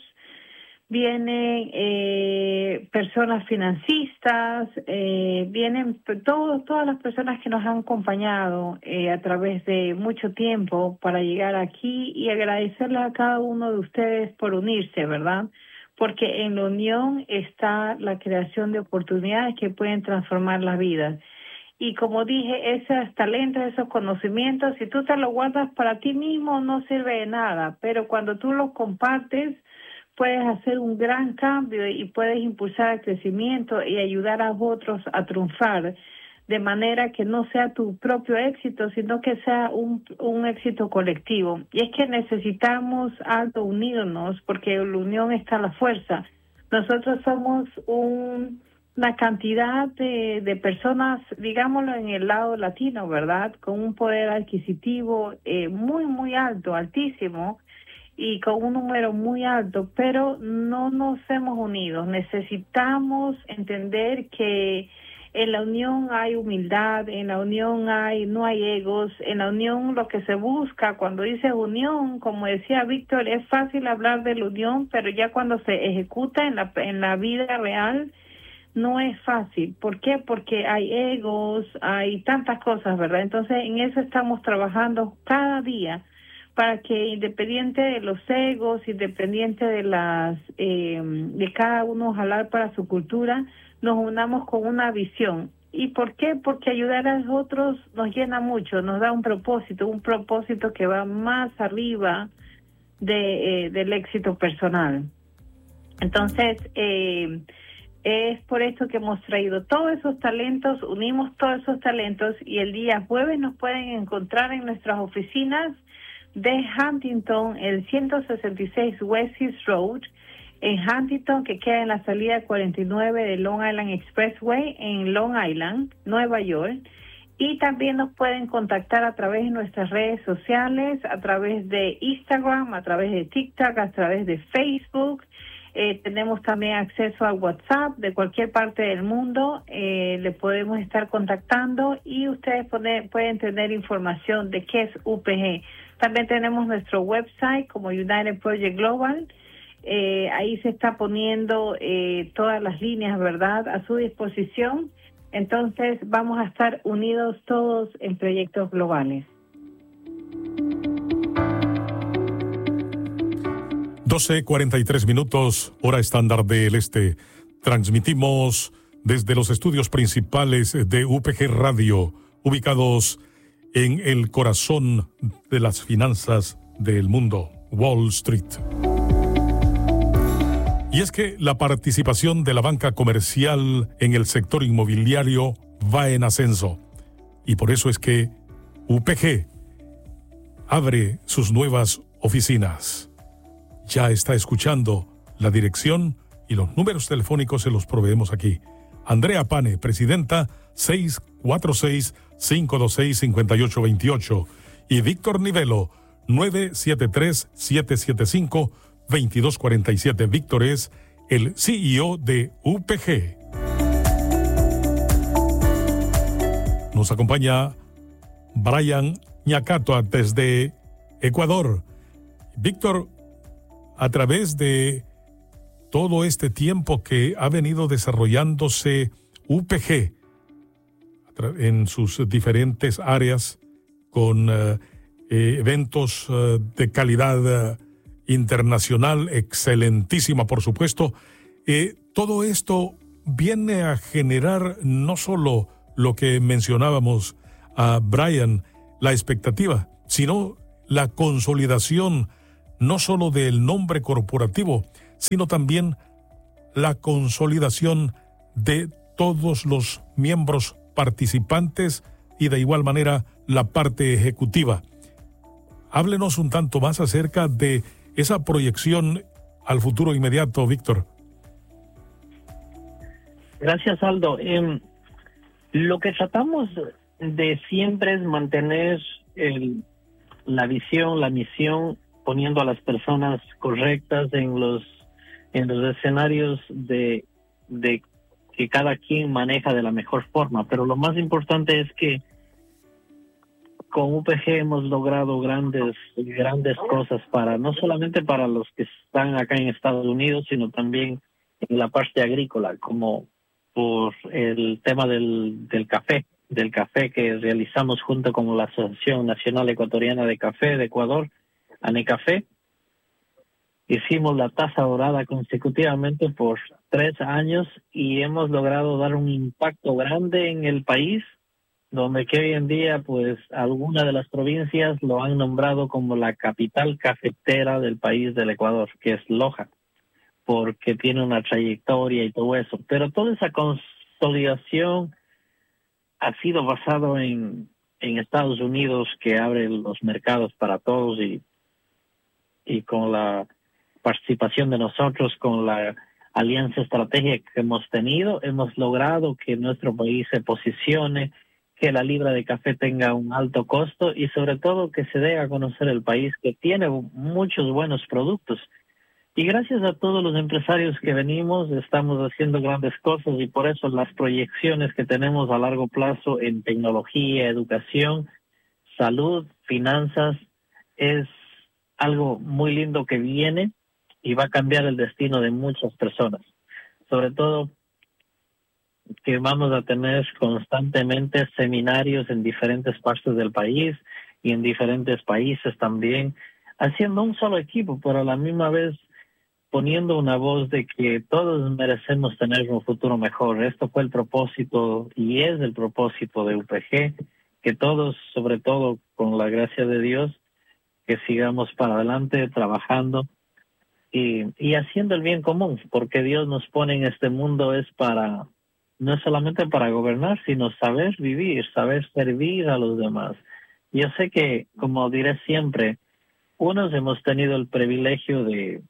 vienen eh, personas financistas, eh, vienen todos, todas las personas que nos han acompañado eh, a través de mucho tiempo para llegar aquí y agradecerles a cada uno de ustedes por unirse, ¿verdad? Porque en la unión está la creación de oportunidades que pueden transformar las vidas. Y como dije, esos talentos, esos conocimientos, si tú te los guardas para ti mismo, no sirve de nada. Pero cuando tú los compartes, puedes hacer un gran cambio y puedes impulsar el crecimiento y ayudar a otros a triunfar, de manera que no sea tu propio éxito, sino que sea un, un éxito colectivo. Y es que necesitamos algo unirnos, porque en la unión está la fuerza. Nosotros somos un... una cantidad de, de personas, digámoslo en el lado latino, ¿verdad? Con un poder adquisitivo eh, muy, muy alto, altísimo, y con un número muy alto, pero no nos hemos unido. Necesitamos entender que en la unión hay humildad, en la unión hay no hay egos, en la unión lo que se busca, cuando dice unión, como decía Víctor, es fácil hablar de la unión, pero ya cuando se ejecuta en la, en la vida real, no es fácil. ¿Por qué? Porque hay egos, hay tantas cosas, ¿verdad? Entonces, en eso estamos trabajando cada día para que, independiente de los egos, independiente de las eh, de cada uno jalar para su cultura, nos unamos con una visión. ¿Y por qué? Porque ayudar a los otros nos llena mucho, nos da un propósito, un propósito que va más arriba de eh, del éxito personal. Entonces, eh, es por esto que hemos traído todos esos talentos, unimos todos esos talentos y el día jueves nos pueden encontrar en nuestras oficinas de Huntington, el ciento sesenta y seis West East Road, en Huntington, que queda en la salida cuarenta y nueve de Long Island Expressway en Long Island, Nueva York. Y también nos pueden contactar a través de nuestras redes sociales, a través de Instagram, a través de TikTok, a través de Facebook. Eh, tenemos también acceso al WhatsApp de cualquier parte del mundo, eh, le podemos estar contactando y ustedes pueden, pueden tener información de qué es U P G. También tenemos nuestro website como United Project Global, eh, ahí se está poniendo eh, todas las líneas, ¿verdad?, a su disposición. Entonces vamos a estar unidos todos en proyectos globales. doce cuarenta y tres minutos, hora estándar del este. Transmitimos desde los estudios principales de U P G Radio, ubicados en el corazón de las finanzas del mundo, Wall Street. Y es que la participación de la banca comercial en el sector inmobiliario va en ascenso. Y por eso es que U P G abre sus nuevas oficinas. Ya está escuchando la dirección y los números telefónicos se los proveemos aquí. Andrea Pane, presidenta, seis cuatro seis, cinco dos seis, cinco ocho dos ocho. Y Víctor Nivelo, nueve siete tres, siete siete cinco, dos dos cuatro siete. Víctor es el C E O de U P G. Nos acompaña Brian Ñacatoa desde Ecuador. Víctor, a través de todo este tiempo que ha venido desarrollándose U P G, en sus diferentes áreas con eh, eh, eventos eh, de calidad eh, internacional, excelentísima, por supuesto. Eh, todo esto viene a generar no solo lo que mencionábamos a Brian, la expectativa, sino la consolidación no solo del nombre corporativo, sino también la consolidación de todos los miembros participantes y de igual manera la parte ejecutiva. Háblenos un tanto más acerca de esa proyección al futuro inmediato, Víctor. Gracias, Aldo. Eh, lo que tratamos de siempre es mantener el, la visión, la misión, poniendo a las personas correctas en los en los escenarios de, de que cada quien maneja de la mejor forma. Pero lo más importante es que con U P G hemos logrado grandes grandes cosas para no solamente para los que están acá en Estados Unidos, sino también en la parte agrícola, como por el tema del, del café, del café que realizamos junto con la Asociación Nacional Ecuatoriana de Café de Ecuador, ANECAFé. Hicimos la taza dorada consecutivamente por tres años y hemos logrado dar un impacto grande en el país, donde que hoy en día, pues, algunas de las provincias lo han nombrado como la capital cafetera del país del Ecuador, que es Loja, porque tiene una trayectoria y todo eso. Pero toda esa consolidación ha sido basado en, en Estados Unidos, que abre los mercados para todos, y, y con la participación de nosotros, con la alianza estratégica que hemos tenido, hemos logrado que nuestro país se posicione, que la libra de café tenga un alto costo y sobre todo que se dé a conocer el país, que tiene muchos buenos productos. Y gracias a todos los empresarios que venimos, estamos haciendo grandes cosas, y por eso las proyecciones que tenemos a largo plazo en tecnología, educación, salud, finanzas, es algo muy lindo que viene y va a cambiar el destino de muchas personas. Sobre todo que vamos a tener constantemente seminarios en diferentes partes del país y en diferentes países también, haciendo un solo equipo, pero a la misma vez poniendo una voz de que todos merecemos tener un futuro mejor. Esto fue el propósito y es el propósito de U P G, que todos, sobre todo con la gracia de Dios, que sigamos para adelante trabajando y, y haciendo el bien común, porque Dios nos pone en este mundo es para, no es solamente para gobernar, sino saber vivir, saber servir a los demás. Yo sé que, como diré siempre, unos hemos tenido el privilegio de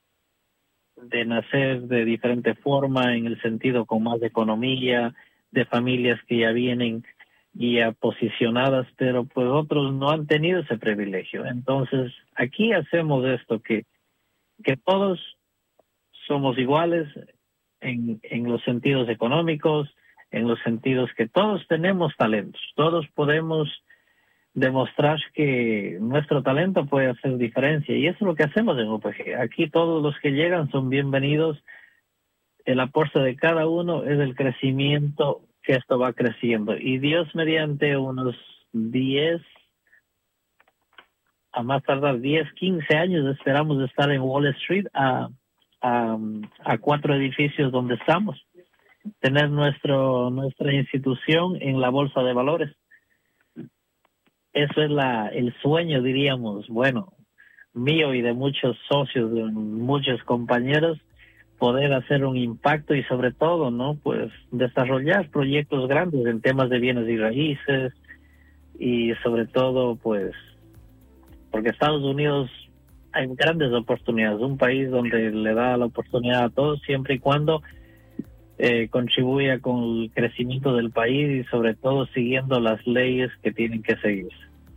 de nacer de diferente forma, en el sentido con más economía, de familias que ya vienen ya posicionadas, pero pues otros no han tenido ese privilegio. Entonces, aquí hacemos esto, que, que todos somos iguales en, en los sentidos económicos, en los sentidos que todos tenemos talentos, todos podemos demostrar que nuestro talento puede hacer diferencia, y eso es lo que hacemos en U P G. Aquí todos los que llegan son bienvenidos. El aporte de cada uno es el crecimiento, que esto va creciendo, y Dios mediante unos diez, a más tardar diez, quince años, esperamos estar en Wall Street, a, a, a cuatro edificios donde estamos, tener nuestro nuestra institución en la Bolsa de Valores. Eso es la el sueño, diríamos, bueno, mío y de muchos socios, de muchos compañeros, poder hacer un impacto y sobre todo, ¿no? Pues desarrollar proyectos grandes en temas de bienes y raíces, y sobre todo, pues, porque Estados Unidos hay grandes oportunidades, un país donde le da la oportunidad a todos siempre y cuando eh, contribuya con el crecimiento del país y sobre todo siguiendo las leyes que tienen que seguirse.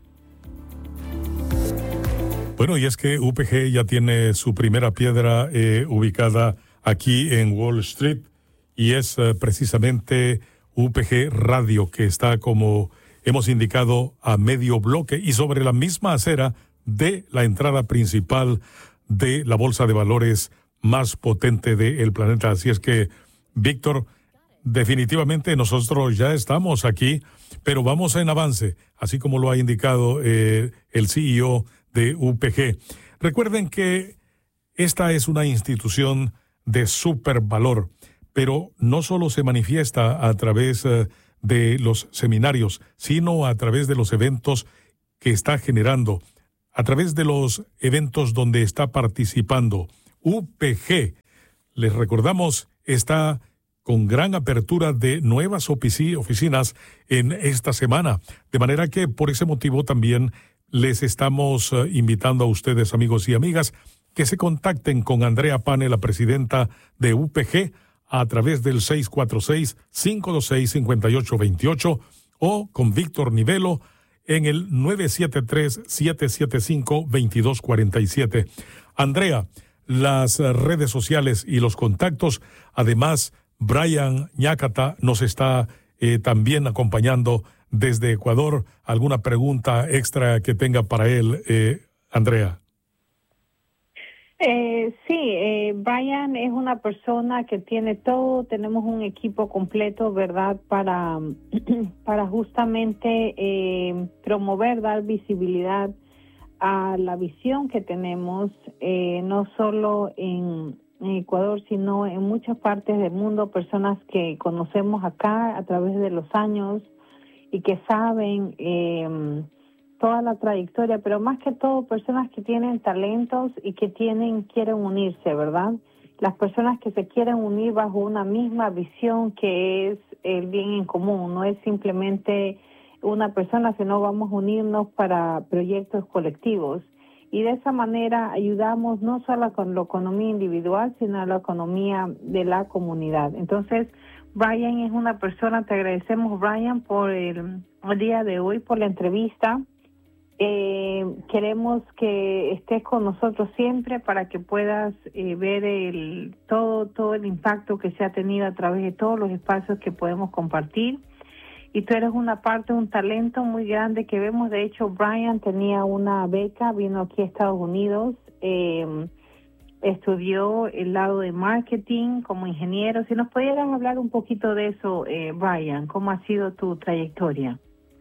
Bueno, y es que U P G ya tiene su primera piedra eh, ubicada aquí en Wall Street, y es eh, precisamente U P G Radio, que está, como hemos indicado, a medio bloque y sobre la misma acera de la entrada principal de la bolsa de valores más potente del planeta. Así es que, Víctor, definitivamente nosotros ya estamos aquí, pero vamos en avance, así como lo ha indicado eh, el C E O de U P G. Recuerden que esta es una institución de supervalor, pero no solo se manifiesta a través eh, de los seminarios, sino a través de los eventos que está generando, a través de los eventos donde está participando. U P G, les recordamos, está con gran apertura de nuevas ofici- oficinas en esta semana, de manera que por ese motivo también les estamos uh, invitando a ustedes, amigos y amigas, que se contacten con Andrea Pane, la presidenta de U P G, a través del seis cuatro seis, cinco dos seis, cinco ocho dos ocho o con Víctor Nivelo en el nueve siete tres, siete siete cinco, dos dos cuatro siete. Andrea, las redes sociales y los contactos, además, Brian Ñácata nos está eh, también acompañando desde Ecuador. ¿Alguna pregunta extra que tenga para él, eh, Andrea? Eh, sí, eh, Brian es una persona que tiene todo, tenemos un equipo completo, ¿verdad?, para, para justamente eh, promover, dar visibilidad a la visión que tenemos, eh, no solo en, en Ecuador, sino en muchas partes del mundo, personas que conocemos acá a través de los años y que saben eh, toda la trayectoria, pero más que todo personas que tienen talentos y que tienen quieren unirse, ¿verdad? Las personas que se quieren unir bajo una misma visión que es el bien en común, no es simplemente una persona, sino vamos a unirnos para proyectos colectivos. Y de esa manera ayudamos no solo con la economía individual, sino a la economía de la comunidad. Entonces, Brian es una persona, te agradecemos, Brian, por el, el día de hoy, por la entrevista. Eh, queremos que estés con nosotros siempre para que puedas eh, ver el todo todo el impacto que se ha tenido a través de todos los espacios que podemos compartir. Y tú eres una parte, un talento muy grande que vemos. De hecho, Brian tenía una beca, vino aquí a Estados Unidos, eh, estudió el lado de marketing como ingeniero. Si nos pudieras hablar un poquito de eso, eh, Brian, ¿cómo ha sido tu trayectoria?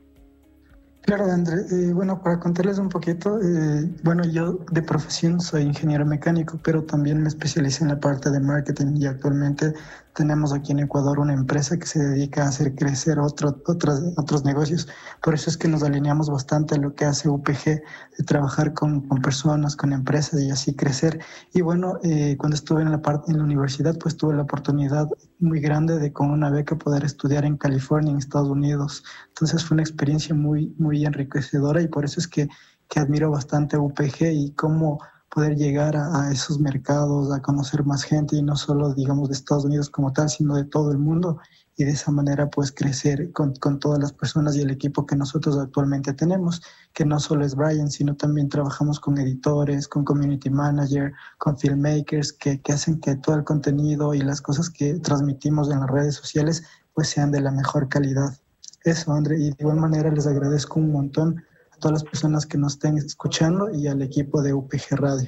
Claro, André. Eh, bueno, para contarles un poquito, eh, bueno, yo de profesión soy ingeniero mecánico, pero también me especialicé en la parte de marketing y actualmente tenemos aquí en Ecuador una empresa que se dedica a hacer crecer otro, otros, otros negocios. Por eso es que nos alineamos bastante a lo que hace U P G, de trabajar con, con personas, con empresas y así crecer. Y bueno, eh, cuando estuve en la parte en la universidad, pues tuve la oportunidad muy grande de con una beca poder estudiar en California, en Estados Unidos. Entonces fue una experiencia muy, muy enriquecedora y por eso es que, que admiro bastante a U P G y cómo poder llegar a, a esos mercados, a conocer más gente y no solo, digamos, de Estados Unidos como tal, sino de todo el mundo y de esa manera pues crecer con, con todas las personas y el equipo que nosotros actualmente tenemos, que no solo es Brian, sino también trabajamos con editores, con community manager, con filmmakers que, que hacen que todo el contenido y las cosas que transmitimos en las redes sociales pues sean de la mejor calidad. Eso, André, y de igual manera les agradezco un montón a todas las personas que nos estén escuchando y al equipo de U P G Radio.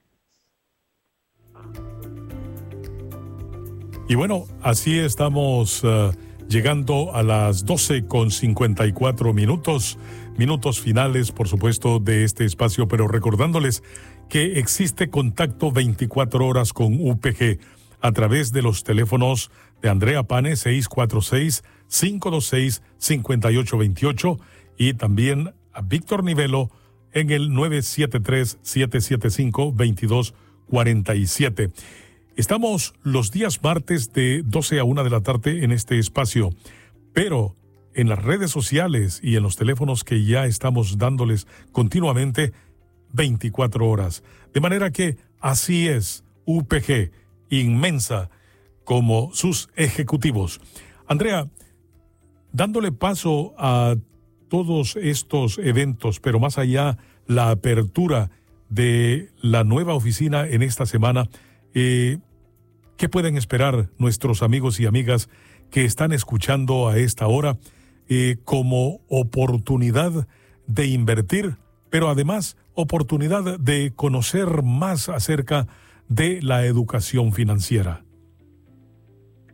Y bueno, así estamos uh, llegando a las doce con cincuenta y cuatro minutos, minutos finales, por supuesto, de este espacio, pero recordándoles que existe contacto veinticuatro horas con U P G a través de los teléfonos de Andrea Pane, seis cuatro seis, cinco dos seis, cinco ocho dos ocho, y también a Víctor Nivelo en el nueve siete tres, siete siete cinco, dos dos cuatro siete. Estamos los días martes de doce a una de la tarde en este espacio, pero en las redes sociales y en los teléfonos que ya estamos dándoles continuamente veinticuatro horas. De manera que así es U P G, inmensa como sus ejecutivos. Andrea, dándole paso a todos estos eventos, pero más allá la apertura de la nueva oficina en esta semana, eh, ¿qué pueden esperar nuestros amigos y amigas que están escuchando a esta hora eh, como oportunidad de invertir, pero además oportunidad de conocer más acerca de la educación financiera?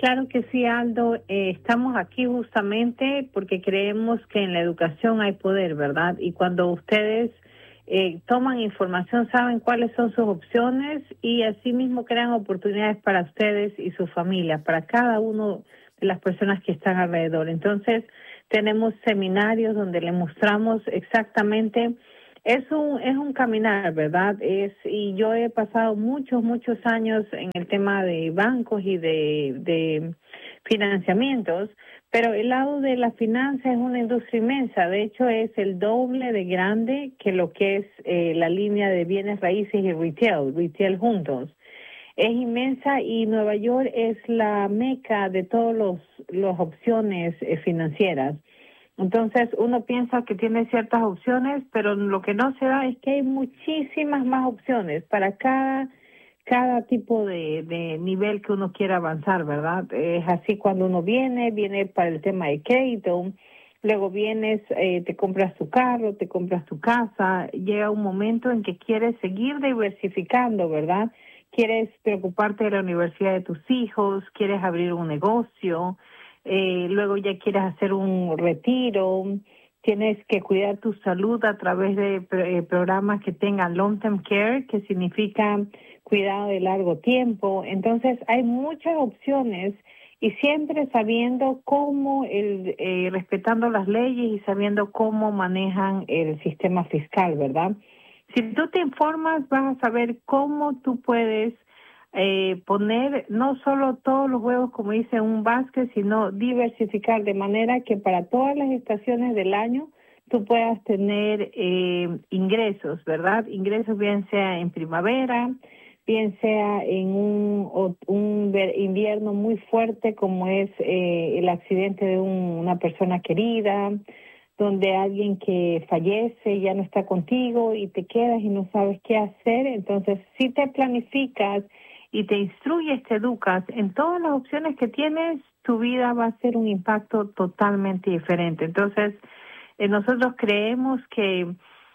Claro que sí, Aldo. Eh, estamos aquí justamente porque creemos que en la educación hay poder, ¿verdad? Y cuando ustedes eh, toman información, saben cuáles son sus opciones y asimismo crean oportunidades para ustedes y su familia, para cada uno de las personas que están alrededor. Entonces, tenemos seminarios donde le mostramos exactamente. Es un es un caminar, ¿verdad? Es y yo he pasado muchos, muchos años en el tema de bancos y de, de financiamientos, pero el lado de la finanza es una industria inmensa. De hecho, es el doble de grande que lo que es eh, la línea de bienes raíces y retail, retail juntos. Es inmensa y Nueva York es la meca de todas los las opciones eh, financieras. Entonces, uno piensa que tiene ciertas opciones, pero lo que no se da es que hay muchísimas más opciones para cada cada tipo de, de nivel que uno quiera avanzar, ¿verdad? Es así cuando uno viene, viene para el tema de crédito, luego vienes, eh, te compras tu carro, te compras tu casa, llega un momento en que quieres seguir diversificando, ¿verdad? Quieres preocuparte de la universidad de tus hijos, quieres abrir un negocio, Eh, luego ya quieres hacer un retiro, tienes que cuidar tu salud a través de eh, programas que tengan long-term care, que significa cuidado de largo tiempo. Entonces hay muchas opciones y siempre sabiendo cómo, el, eh, respetando las leyes y sabiendo cómo manejan el sistema fiscal, ¿verdad? Si tú te informas, vas a saber cómo tú puedes Eh, poner no solo todos los huevos, como dice, en un básquet, sino diversificar de manera que para todas las estaciones del año tú puedas tener eh, ingresos, ¿verdad? Ingresos bien sea en primavera, bien sea en un, un invierno muy fuerte como es eh, el accidente de un, una persona querida, donde alguien que fallece ya no está contigo y te quedas y no sabes qué hacer. Entonces, si te planificas y te instruyes, te educas en todas las opciones que tienes, tu vida va a ser un impacto totalmente diferente. Entonces, eh, nosotros creemos que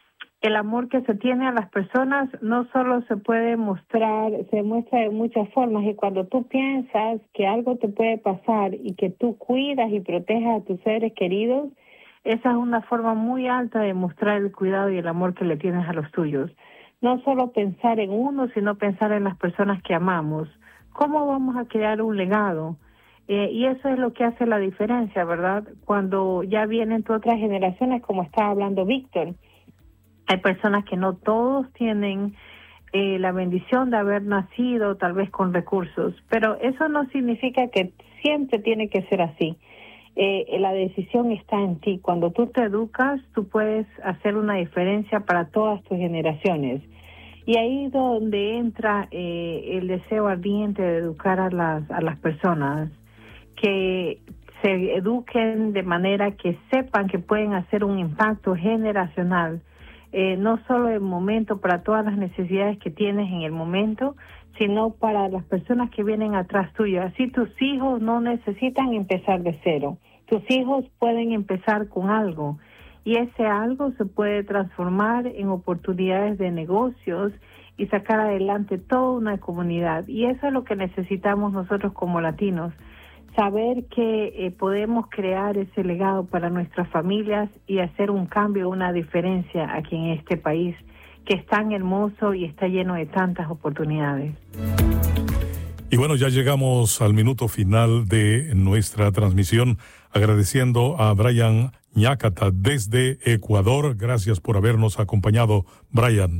el amor que se tiene a las personas no solo se puede mostrar, se muestra de muchas formas, y cuando tú piensas que algo te puede pasar y que tú cuidas y proteges a tus seres queridos, esa es una forma muy alta de mostrar el cuidado y el amor que le tienes a los tuyos. No solo pensar en uno, sino pensar en las personas que amamos. ¿Cómo vamos a crear un legado? Eh, y eso es lo que hace la diferencia, ¿verdad? Cuando ya vienen todas otras generaciones, como estaba hablando Víctor, hay personas que no todos tienen eh, la bendición de haber nacido tal vez con recursos, pero eso no significa que siempre tiene que ser así. Eh, la decisión está en ti. Cuando tú te educas, tú puedes hacer una diferencia para todas tus generaciones. Y ahí es donde entra eh, el deseo ardiente de educar a las, a las personas, que se eduquen de manera que sepan que pueden hacer un impacto generacional, eh, no solo en el momento para todas las necesidades que tienes en el momento, sino para las personas que vienen atrás tuyo. Así tus hijos no necesitan empezar de cero. Tus hijos pueden empezar con algo y ese algo se puede transformar en oportunidades de negocios y sacar adelante toda una comunidad. Y eso es lo que necesitamos nosotros como latinos, saber que eh, podemos crear ese legado para nuestras familias y hacer un cambio, una diferencia aquí en este país que es tan hermoso y está lleno de tantas oportunidades. Y bueno, ya llegamos al minuto final de nuestra transmisión, agradeciendo a Brian Ñácata desde Ecuador. Gracias por habernos acompañado, Brian.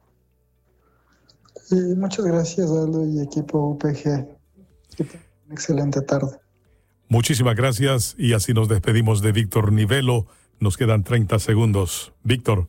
Y muchas gracias, Aldo y equipo U P G. Que tengan una excelente tarde. Muchísimas gracias y así nos despedimos de Víctor Nivelo. Nos quedan treinta segundos. Víctor.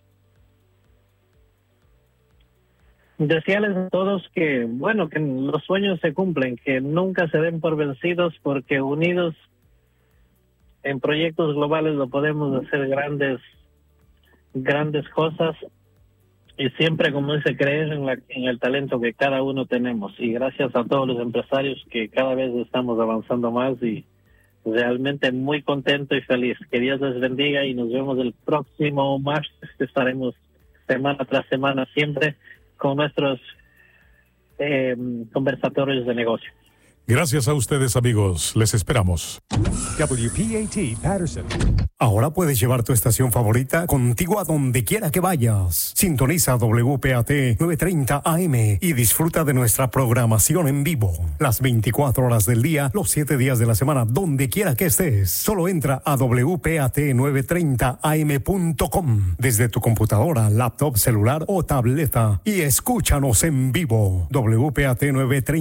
Desearles a todos que, bueno, que los sueños se cumplen, que nunca se den por vencidos, porque unidos en proyectos globales lo podemos hacer grandes, grandes cosas, y siempre, como dice, creer en, la, en el talento que cada uno tenemos. Y gracias a todos los empresarios que cada vez estamos avanzando más y realmente muy contento y feliz. Que Dios les bendiga y nos vemos el próximo martes. Estaremos semana tras semana siempre con nuestros eh, conversatorios de negocio. Gracias a ustedes, amigos. Les esperamos. W P A T Patterson. Ahora puedes llevar tu estación favorita contigo a donde quiera que vayas. Sintoniza W P A T novecientos treinta A M y disfruta de nuestra programación en vivo. Las veinticuatro horas del día, los siete días de la semana, donde quiera que estés. Solo entra a W P A T novecientos treinta A M punto com desde tu computadora, laptop, celular o tableta y escúchanos en vivo. W P A T novecientos treinta